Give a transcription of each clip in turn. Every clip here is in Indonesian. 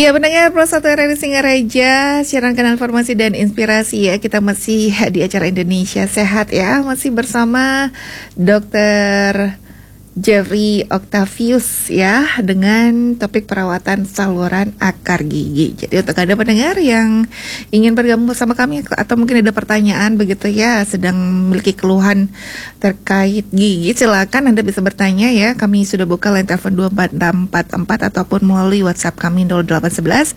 Ya, pendengar Pro 1 RRI Singaraja, siaran kanal informasi dan inspirasi ya. Kita masih di acara Indonesia Sehat ya. Masih bersama Dr. Jeffrey Octavius ya, dengan topik perawatan saluran akar gigi. Jadi untuk Anda pendengar yang ingin bergabung bersama kami atau mungkin ada pertanyaan begitu ya, sedang memiliki keluhan terkait gigi, silakan Anda bisa bertanya ya. Kami sudah buka line telepon 24644 ataupun melalui WhatsApp kami 0811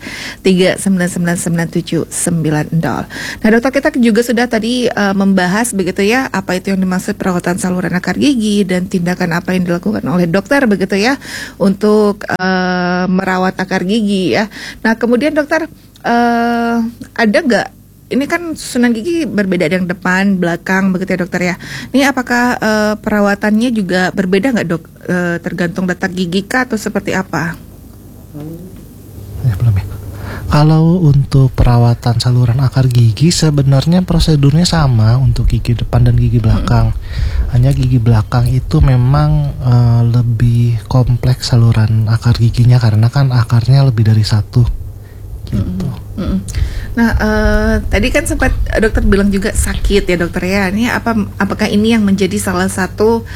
3999790. Nah, dokter, kita juga sudah tadi membahas begitu ya, apa itu yang dimaksud perawatan saluran akar gigi dan tindakan apa yang dilakukan oleh dokter begitu ya untuk merawat akar gigi ya. Nah, kemudian dokter, ada nggak, ini kan susunan gigi berbeda, yang depan, belakang begitu ya dokter ya. Ini apakah perawatannya juga berbeda nggak dok? Tergantung letak gigi kah atau seperti apa? Ya, belum ya. Kalau untuk perawatan saluran akar gigi sebenarnya prosedurnya sama untuk gigi depan dan gigi belakang. Hanya gigi belakang itu memang lebih kompleks saluran akar giginya karena kan akarnya lebih dari satu gitu. Nah, tadi kan sempat dokter bilang juga sakit ya dokter ya. Ini apakah ini yang menjadi salah satu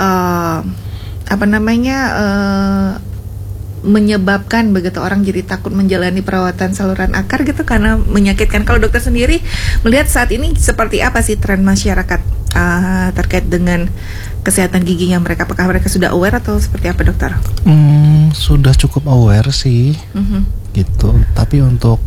menyebabkan begitu orang jadi takut menjalani perawatan saluran akar gitu karena menyakitkan? Kalau dokter sendiri melihat saat ini seperti apa sih tren masyarakat terkait dengan kesehatan giginya mereka? Apakah mereka sudah aware atau seperti apa dokter? Sudah cukup aware sih, gitu. Tapi untuk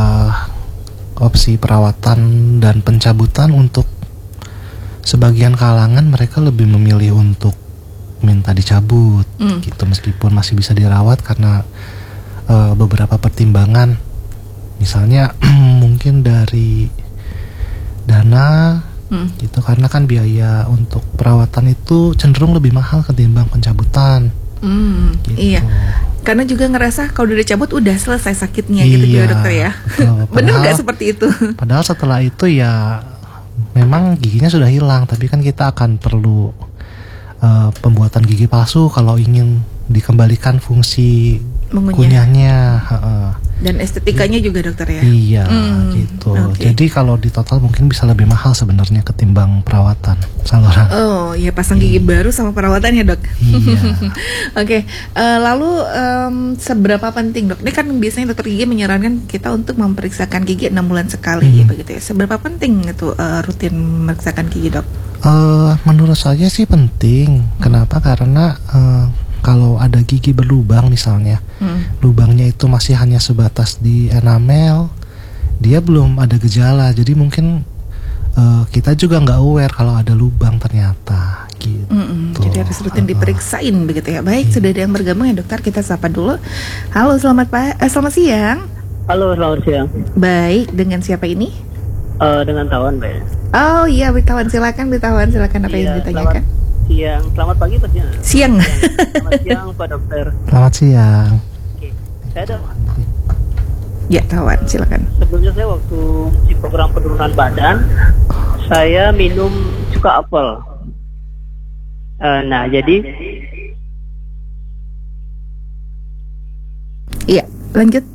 opsi perawatan dan pencabutan untuk sebagian kalangan mereka lebih memilih untuk minta dicabut gitu, meskipun masih bisa dirawat karena beberapa pertimbangan, misalnya mungkin dari dana gitu, karena kan biaya untuk perawatan itu cenderung lebih mahal ketimbang pencabutan gitu. Iya, karena juga ngerasa kalau udah dicabut udah selesai sakitnya gitu juga dokter ya. Benar nggak seperti itu? Padahal setelah itu ya memang giginya sudah hilang, tapi kan kita akan perlu pembuatan gigi palsu kalau ingin dikembalikan fungsi kunyahnya. Dan estetikanya juga dokter ya. Iya, gitu. Okay. Jadi kalau di total mungkin bisa lebih mahal sebenarnya ketimbang perawatan saluran. Oh, ya pasang gigi baru sama perawatan ya dok. Iya. Oke, lalu seberapa penting dok? Ini kan biasanya dokter gigi menyarankan kita untuk memeriksakan gigi 6 bulan sekali begitu ya. Seberapa penting itu rutin memeriksakan gigi dok? Menurut saya sih penting. Kenapa? Karena kalau ada gigi berlubang misalnya, lubangnya itu masih hanya sebatas di enamel, dia belum ada gejala. Jadi mungkin kita juga nggak aware kalau ada lubang ternyata gitu. Jadi harus rutin diperiksain begitu ya. Baik, sudah ada yang bergabung ya dokter, kita sapa dulu. Halo, selamat siang. Halo, selamat siang. Baik, dengan siapa ini? Dengan Tawan, Mbak. Oh iya, Witawan, silakan apa yang ditanyakan? Selamat pagi Pak. Siang. Selamat siang Pak Dokter. Selamat siang. Oke, saya ada. Ya, Tawan, silakan. Sebelumnya saya waktu di program penurunan badan, saya minum cuka apel. Nah, jadi iya, lanjut.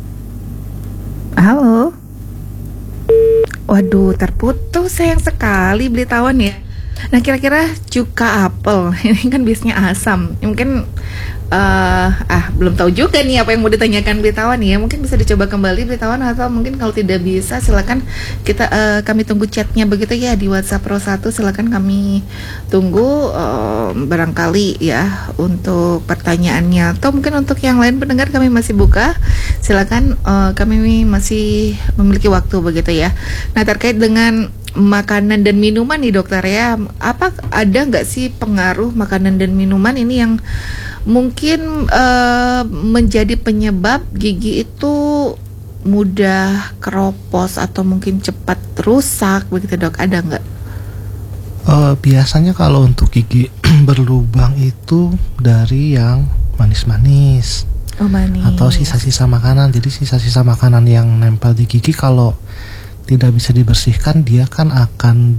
Halo. Waduh, terputus, sayang sekali beli Tawan ya. Nah, kira-kira cuka apel ini kan biasanya asam. Mungkin belum tahu juga nih apa yang mau ditanyakan beli Tawan ya. Mungkin bisa dicoba kembali beli Tawan, atau mungkin kalau tidak bisa silakan kami tunggu chatnya begitu ya di WhatsApp Pro 1. Silakan kami tunggu barangkali ya untuk pertanyaannya, atau mungkin untuk yang lain pendengar kami masih buka. Silakan, kami masih memiliki waktu begitu ya. Nah, terkait dengan makanan dan minuman nih dokter ya, ada nggak sih pengaruh makanan dan minuman ini yang mungkin menjadi penyebab gigi itu mudah keropos atau mungkin cepat rusak begitu dok? Ada nggak? Biasanya kalau untuk gigi berlubang itu dari yang manis-manis. Manis. Atau sisa-sisa makanan. Jadi sisa-sisa makanan yang nempel di gigi kalau tidak bisa dibersihkan, dia kan akan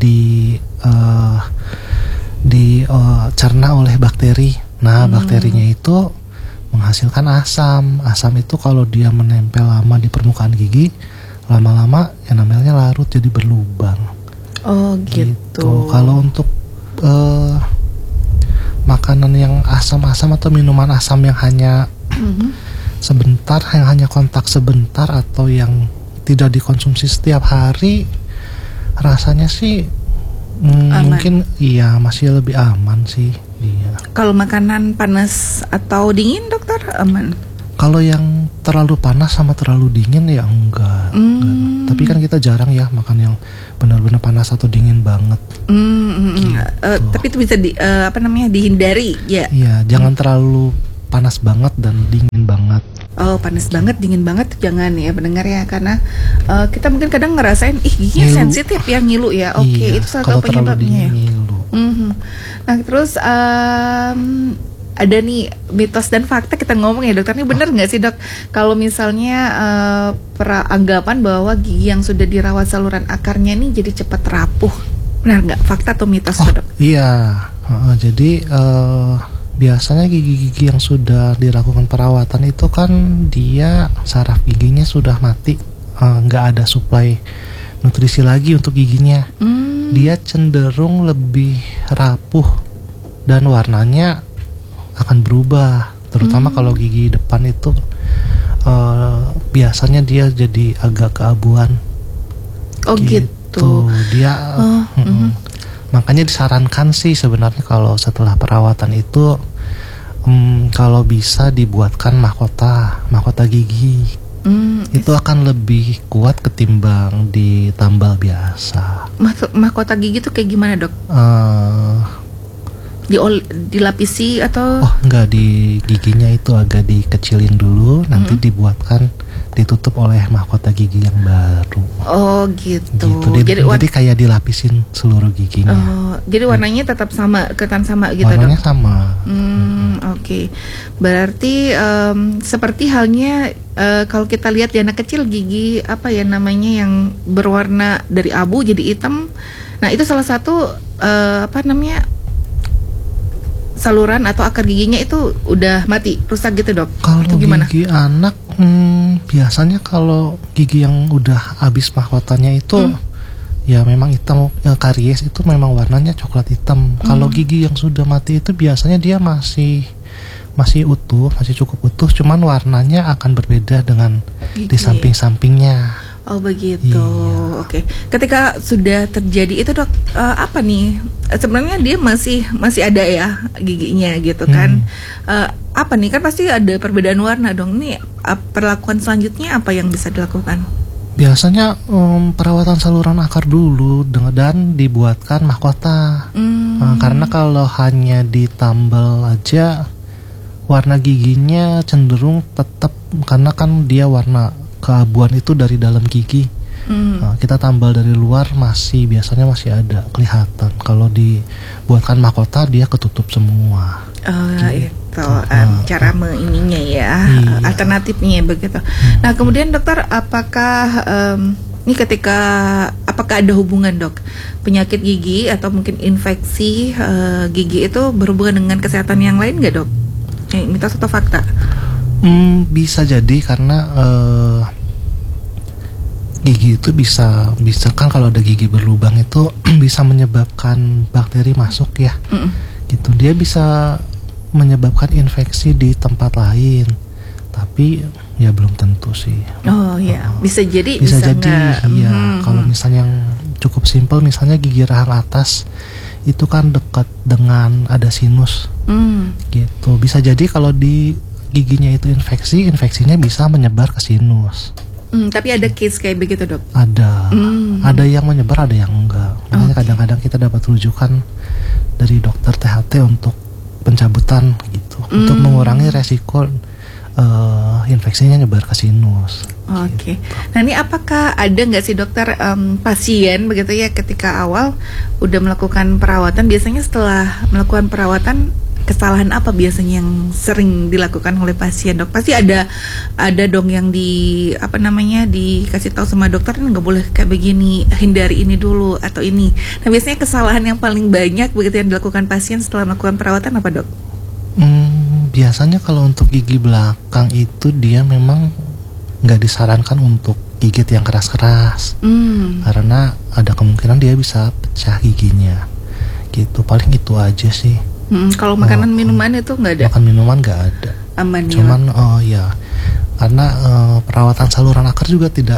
dicerna oleh bakteri. Nah, bakterinya itu menghasilkan asam. Asam itu kalau dia menempel lama di permukaan gigi, lama-lama yang namanya larut jadi berlubang. Oh gitu. Kalau untuk makanan yang asam-asam atau minuman asam yang hanya sebentar, yang hanya kontak sebentar atau yang tidak dikonsumsi setiap hari, rasanya sih mungkin iya masih lebih aman sih. Iya. Kalau makanan panas atau dingin dokter aman? Kalau yang terlalu panas sama terlalu dingin ya enggak. Tapi kan kita jarang ya makan yang benar-benar panas atau dingin banget. Tapi itu bisa dihindari ya. Iya, jangan terlalu panas banget dan dingin banget. Oh, panas banget, dingin banget jangan ya pendengar ya, karena kita mungkin kadang ngerasain giginya Ngilu. sensitif ya, ngilu ya. Oke, Iya, itu salah kalau satu terlalu penyebabnya. dingin ngilu. Nah, terus ada nih mitos dan fakta kita ngomong ya dokter, ini benar nggak sih dok kalau misalnya anggapan bahwa gigi yang sudah dirawat saluran akarnya ini jadi cepat rapuh, benar nggak, fakta atau mitos dok? Iya, jadi biasanya gigi-gigi yang sudah dilakukan perawatan itu kan dia saraf giginya sudah mati, nggak ada suplai nutrisi lagi untuk giginya. Dia cenderung lebih rapuh dan warnanya akan berubah, terutama kalau gigi depan itu biasanya dia jadi agak keabuan. Oh gitu. Dia makanya disarankan sih sebenarnya kalau setelah perawatan itu kalau bisa dibuatkan mahkota gigi. Itu akan lebih kuat ketimbang ditambal biasa. Mahkota gigi tuh kayak gimana dok? Dilapisi atau? Oh enggak, di giginya itu agak dikecilin dulu, nanti ditutup oleh mahkota gigi yang baru. Oh gitu. Jadi kayak dilapisin seluruh giginya. Oh, jadi warnanya tetap sama, kelihatan sama gitu warnanya dok? sama. Oke. Berarti seperti halnya kalau kita lihat di anak kecil gigi yang berwarna dari abu jadi hitam. Nah itu salah satu saluran atau akar giginya itu udah mati, rusak gitu dok? Kalau gimana? Gigi anak biasanya kalau gigi yang udah habis mahkotanya itu ya memang hitam, karies itu memang warnanya coklat hitam. Kalau gigi yang sudah mati itu biasanya dia masih utuh, masih cukup utuh, cuman warnanya akan berbeda dengan di samping-sampingnya. Oh begitu, Iya. Oke. Ketika sudah terjadi itu dok, apa nih? Sebenarnya dia masih ada ya giginya gitu kan? Apa nih? Kan pasti ada perbedaan warna dong. Nih perlakuan selanjutnya apa yang bisa dilakukan? Biasanya perawatan saluran akar dulu dan dibuatkan mahkota. Karena kalau hanya ditambal aja, warna giginya cenderung tetap, karena kan dia warna keabuan itu dari dalam gigi. Kita tambal dari luar biasanya masih ada kelihatan. Kalau dibuatkan mahkota dia ketutup semua. Itu cara ininya ya, alternatifnya begitu. Nah kemudian dokter, apakah apakah ada hubungan dok penyakit gigi atau mungkin infeksi gigi itu berhubungan dengan kesehatan yang lain nggak dok? Mitos atau fakta? Bisa jadi karena gigi itu bisa kan kalau ada gigi berlubang itu bisa menyebabkan bakteri masuk ya. Gitu, dia bisa menyebabkan infeksi di tempat lain, tapi ya belum tentu sih. Oh ya, bisa jadi. Bisa jadi ya. Kalau misalnya yang cukup simpel, misalnya gigi rahang atas itu kan dekat dengan ada sinus. Gitu, bisa jadi kalau di giginya itu infeksinya bisa menyebar ke sinus. Tapi ada case kayak begitu dok? Ada yang menyebar, ada yang enggak. Makanya kadang-kadang kita dapat rujukan dari dokter THT untuk pencabutan gitu, untuk mengurangi resiko infeksinya nyebar ke sinus. Oke. Nah ini apakah ada nggak sih dokter pasien begitu ya ketika awal udah melakukan perawatan, biasanya setelah melakukan perawatan kesalahan apa biasanya yang sering dilakukan oleh pasien dok? Pasti ada dong yang dikasih tahu sama dokter, nggak boleh kayak begini, hindari ini dulu atau ini. Nah biasanya kesalahan yang paling banyak begitu yang dilakukan pasien setelah melakukan perawatan apa dok? Biasanya kalau untuk gigi belakang itu dia memang nggak disarankan untuk gigit yang keras-keras, karena ada kemungkinan dia bisa pecah giginya. Gitu, paling itu aja sih. Kalau makanan minuman itu nggak ada? Makan minuman nggak ada. Aman ya. Cuman ya, karena perawatan saluran akar juga tidak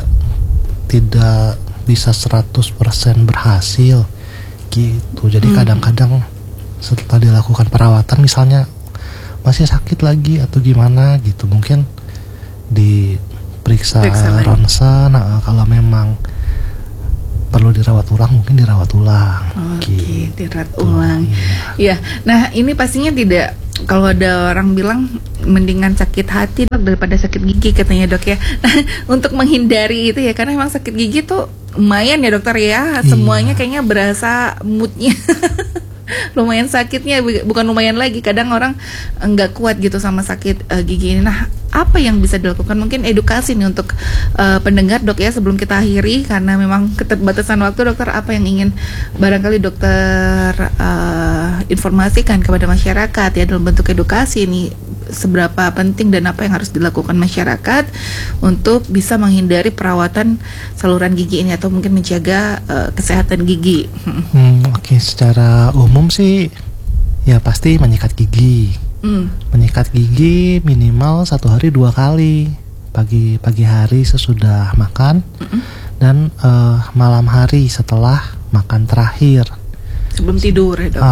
bisa 100% berhasil gitu. Jadi kadang-kadang setelah dilakukan perawatan misalnya masih sakit lagi atau gimana gitu, mungkin diperiksa ronsen. Kalau memang perlu dirawat ulang, mungkin dirawat ulang. Oke, dirawat ulang. Iya. Nah, ini pastinya tidak, kalau ada orang bilang mendingan sakit hati dok daripada sakit gigi katanya dok ya. Nah, untuk menghindari itu ya, karena memang sakit gigi tuh lumayan ya dokter ya. Semuanya kayaknya berasa moodnya lumayan sakitnya, bukan lumayan lagi, kadang orang nggak kuat gitu sama sakit gigi ini. Nah, apa yang bisa dilakukan? Mungkin edukasi nih untuk pendengar dok ya, sebelum kita akhiri, karena memang keterbatasan waktu. Dokter, apa yang ingin barangkali dokter informasikan kepada masyarakat ya dalam bentuk edukasi ini, seberapa penting dan apa yang harus dilakukan masyarakat untuk bisa menghindari perawatan saluran gigi ini atau mungkin menjaga kesehatan gigi? Oke, secara umum sih ya pasti menyikat gigi. Menyikat gigi minimal 1 hari 2 kali, pagi hari sesudah makan dan malam hari setelah makan terakhir. Sebelum tidur ya dok?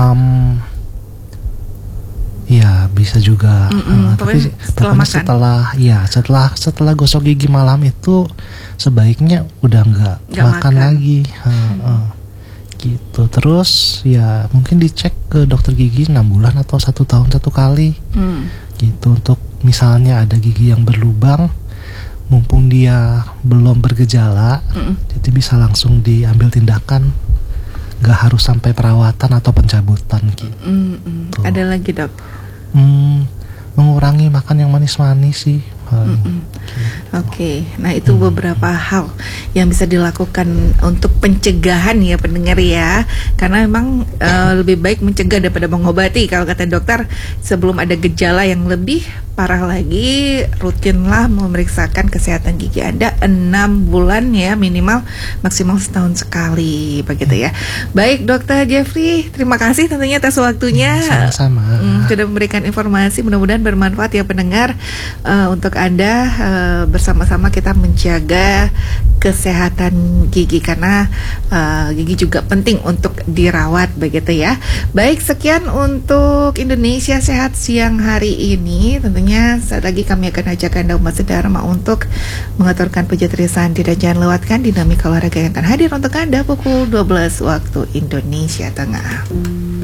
Ya bisa juga. Tapi pokoknya setelah gosok gigi malam itu sebaiknya udah nggak makan lagi. Gitu. Terus ya mungkin dicek ke dokter gigi 6 bulan atau 1 tahun 1 kali. Gitu, untuk misalnya ada gigi yang berlubang, mumpung dia belum bergejala, jadi bisa langsung diambil tindakan, nggak harus sampai perawatan atau pencabutan gitu. Ada lagi dok? Mengurangi makan yang manis-manis sih. Oke, nah itu beberapa hal yang bisa dilakukan untuk pencegahan ya pendengar ya, karena memang lebih baik mencegah daripada mengobati. Kalau kata dokter, sebelum ada gejala yang lebih parah lagi, rutinlah memeriksakan kesehatan gigi Anda 6 bulan ya minimal, maksimal setahun sekali begitu ya. Baik Dokter Jeffrey, terima kasih tentunya atas waktunya. Sama-sama. Sudah memberikan informasi, mudah-mudahan bermanfaat ya pendengar, untuk Anda bersama-sama kita menjaga kesehatan gigi, karena gigi juga penting untuk dirawat begitu ya. Baik, sekian untuk Indonesia Sehat siang hari ini. Tentunya saat lagi kami akan ajak Anda umat sedharma untuk mengaturkan pujatri sandi, dan jangan lewatkan dinamika olahraga yang akan hadir untuk Anda pukul 12 waktu Indonesia Tengah.